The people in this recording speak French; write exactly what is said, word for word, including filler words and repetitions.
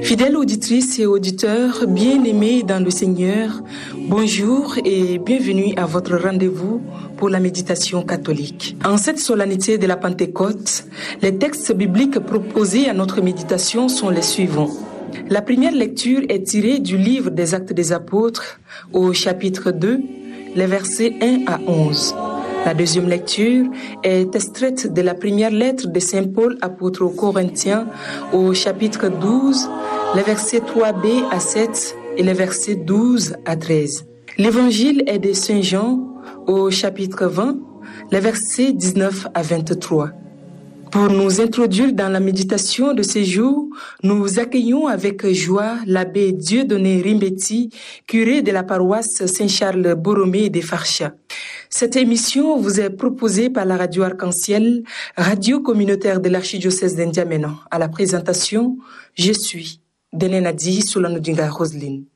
Fidèles auditrices et auditeurs, bien-aimés dans le Seigneur, bonjour et bienvenue à votre rendez-vous pour la méditation catholique. En cette solennité de la Pentecôte, les textes bibliques proposés à notre méditation sont les suivants. La première lecture est tirée du livre des Actes des Apôtres au chapitre deux, les versets un à onze. La deuxième lecture est extraite de la première lettre de Saint Paul, apôtre aux Corinthiens, au chapitre douze, les versets trois b à sept et les versets douze à treize. L'évangile est de Saint Jean, au chapitre vingt, les versets dix-neuf à vingt-trois. Pour nous introduire dans la méditation de ces jours, nous accueillons avec joie l'abbé Dieudonné Rimbetti, curé de la paroisse Saint-Charles-Borromée de Farsha. Cette émission vous est proposée par la radio Arc-en-Ciel, radio communautaire de l'archidiocèse d'Indiamena. À la présentation, je suis Denenadi Soulanodinga Roseline.